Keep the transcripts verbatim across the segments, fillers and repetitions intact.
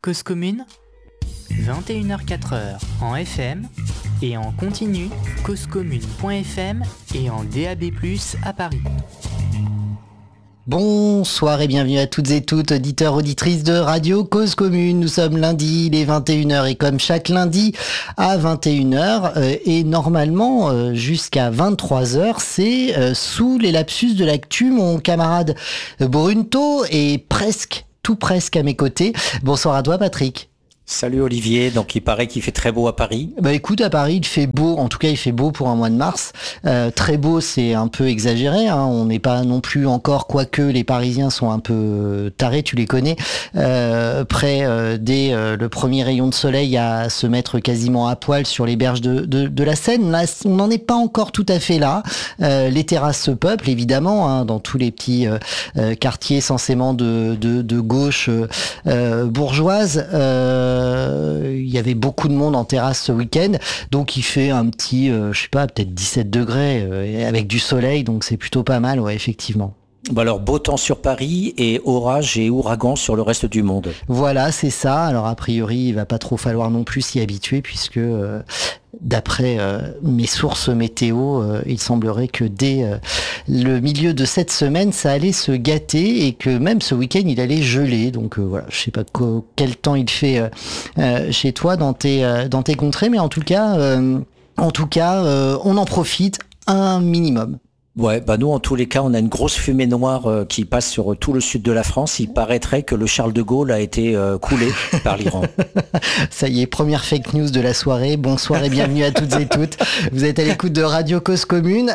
Cause commune, vingt et une heures quatre en F M et en continu causecommune point f m et en D A B plus, à Paris. Bonsoir et bienvenue à toutes et toutes, auditeurs, auditrices de Radio Cause Commune. Nous sommes lundi, il est vingt et une heures et comme chaque lundi à vingt et une heures euh, et normalement euh, jusqu'à vingt-trois heures, c'est euh, sous les lapsus de l'actu. Mon camarade Brunto est presque, tout presque à mes côtés. Bonsoir à toi Patrick. Salut Olivier, donc il paraît qu'il fait très beau à Paris. Bah écoute, à Paris il fait beau, en tout cas il fait beau pour un mois de mars. Euh, très beau, c'est un peu exagéré, hein. On n'est pas non plus encore, quoique les Parisiens sont un peu tarés, tu les connais, euh, prêts euh, dès euh, le premier rayon de soleil à se mettre quasiment à poil sur les berges de, de, de la Seine. Là, on n'en est pas encore tout à fait là. Euh, les terrasses se peuplent évidemment, hein, dans tous les petits euh, euh, quartiers censément de, de, de gauche euh, bourgeoise. Euh, Il y avait beaucoup de monde en terrasse ce week-end, donc il fait un petit, euh, je sais pas, peut-être dix-sept degrés euh, avec du soleil, donc c'est plutôt pas mal, ouais, effectivement. Bon alors, beau temps sur Paris et orage et ouragan sur le reste du monde. Voilà, c'est ça. Alors a priori, il va pas trop falloir non plus s'y habituer puisque euh, d'après euh, mes sources météo, euh, il semblerait que dès euh, le milieu de cette semaine, ça allait se gâter et que même ce week-end, il allait geler. Donc euh, voilà, je sais pas co- quel temps il fait euh, euh, chez toi dans tes euh, dans tes contrées, mais en tout cas, euh, en tout cas, euh, on en profite un minimum. Ouais, bah nous en tous les cas, on a une grosse fumée noire euh, qui passe sur tout le sud de la France. Il paraîtrait que le Charles de Gaulle a été euh, coulé par l'Iran. Ça y est, première fake news de la soirée. Bonsoir et bienvenue à toutes et toutes. Vous êtes à l'écoute de Radio Cause Commune.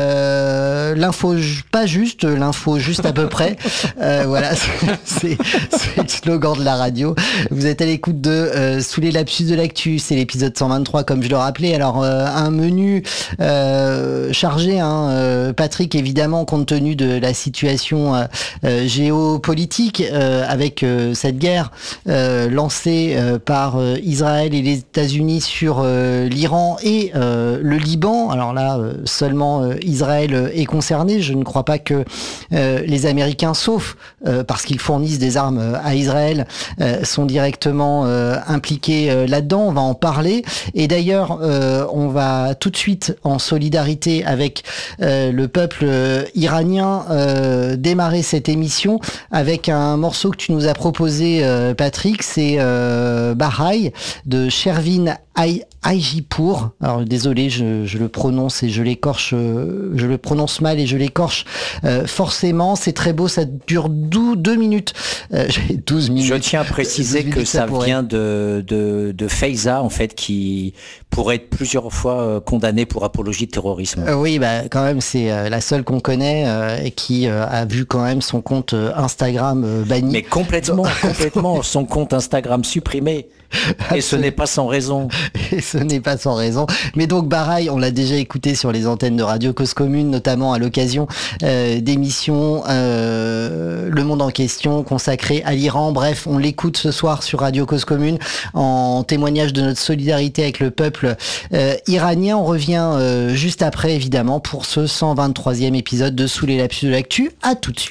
Euh, l'info pas juste, l'info juste à peu près. Euh, voilà, c'est, c'est le slogan de la radio. Vous êtes à l'écoute de euh, Sous les lapsus de l'actu. C'est l'épisode cent vingt-trois, comme je le rappelais. Alors, euh, un menu euh, chargé, hein, euh, Patrick, évidemment, compte tenu de la situation euh, euh, géopolitique euh, avec euh, cette guerre euh, lancée euh, par euh, Israël et les États-Unis sur euh, l'Iran et euh, le Liban. Alors là, euh, seulement euh, Israël est concerné. Je ne crois pas que euh, les Américains, sauf euh, parce qu'ils fournissent des armes à Israël, euh, sont directement euh, impliqués euh, là-dedans. On va en parler. Et d'ailleurs, euh, on va tout de suite, en solidarité avec euh, le peuple euh, iranien, euh, démarrer cette émission avec un morceau que tu nous as proposé, euh, Patrick. C'est euh, Bahaï de Shervin Hajipour. Alors désolé, je, je le prononce et je l'écorche, euh, je le prononce mal et je l'écorche euh, forcément. C'est très beau, ça dure douze, deux minutes. Euh, j'ai douze minutes. Je tiens à préciser que ça, ça vient de, de, de Faiza, en fait, qui pourrait être plusieurs fois euh, condamné pour apologie de terrorisme. Euh, oui, bah quand même, c'est euh, la seule qu'on connaît euh, et qui euh, a vu quand même son compte euh, Instagram euh, banni. Mais complètement, complètement, son compte Instagram supprimé. Et ce n'est pas sans raison. Et ce n'est pas sans raison. Mais donc Bahaï, on l'a déjà écouté sur les antennes de Radio Cause Commune, notamment à l'occasion euh, d'émissions euh, Le Monde en question consacrée à l'Iran. Bref, on l'écoute ce soir sur Radio Cause Commune en témoignage de notre solidarité avec le peuple euh, iranien. On revient euh, juste après, évidemment, pour ce cent vingt-troisième épisode de Sous les lapsus de l'actu. À tout de suite.